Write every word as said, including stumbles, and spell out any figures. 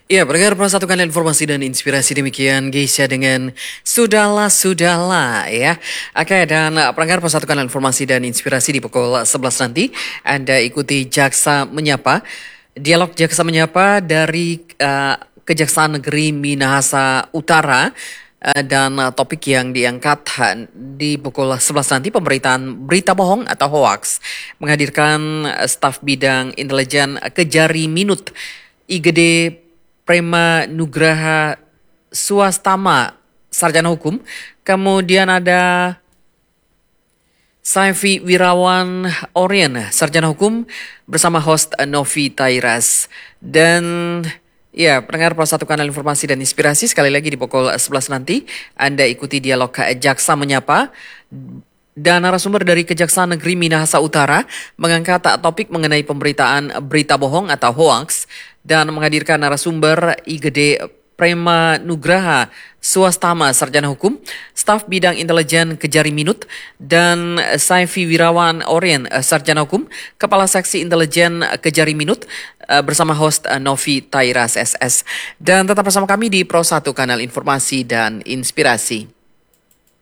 Ya, pendengar persatukan informasi dan inspirasi demikian Geisha dengan Sudahlah Sudahlah ya. Oke, dan uh, pendengar persatukan informasi dan inspirasi di pukul sebelas nanti Anda ikuti Jaksa Menyapa. Dialog Jaksa Menyapa dari uh, Kejaksaan Negeri Minahasa Utara. Uh, dan uh, topik yang diangkat uh, di pukul sebelas nanti pemberitaan berita bohong atau hoax menghadirkan uh, staf bidang intelijen Kejari Minut I G D Prema Nugraha Swastama Sarjana Hukum. Kemudian ada Saifi Wirawan Orien Sarjana Hukum bersama host Novi Tairas. Dan ya, pendengar Plus Satu Kanal Informasi dan Inspirasi, sekali lagi di pukul sebelas nanti Anda ikuti dialog Jaksa Menyapa. Dan narasumber dari Kejaksaan Negeri Minahasa Utara mengangkat topik mengenai pemberitaan berita bohong atau hoax dan menghadirkan narasumber I G D Prema Nugraha Swastama Sarjana Hukum, staf bidang intelijen Kejari Minut, dan Saifi Wirawan Orien Sarjana Hukum, Kepala Seksi Intelijen Kejari Minut, bersama host Novi Tairas S S. Dan tetap bersama kami di Pro Satu Kanal Informasi dan Inspirasi.